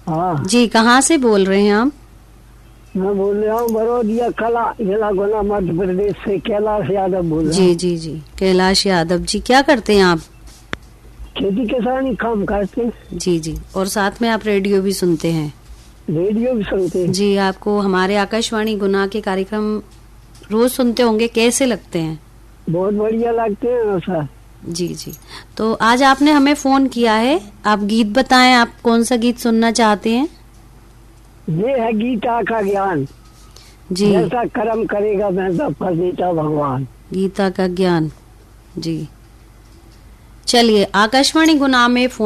हाँ जी, कहाँ से बोल रहे हैं आप? मैं बोल रहा हूँ बड़ौदिया कला जिला गुना मध्य प्रदेश से कैलाश यादव बोल रहा जी हूँ। जी जी, कैलाश यादव जी, क्या करते हैं आप? खेती किसानी काम करते हैं। जी जी, और साथ में आप रेडियो भी सुनते हैं? रेडियो भी सुनते हैं। जी, आपको हमारे आकाशवाणी गुना के कार्यक्रम रोज सुनते होंगे, कैसे लगते हैं? बहुत बढ़िया लगते हैं सर। जी जी, तो आज आपने हमें फोन किया है, आप गीत बताएं, आप कौन सा गीत सुनना चाहते हैं? ये है गीता का ज्ञान, जी, जैसा कर्म करेगा वैसा फल देता भगवान। गीता का ज्ञान। जी, चलिए, आकाशवाणी गुना में फोन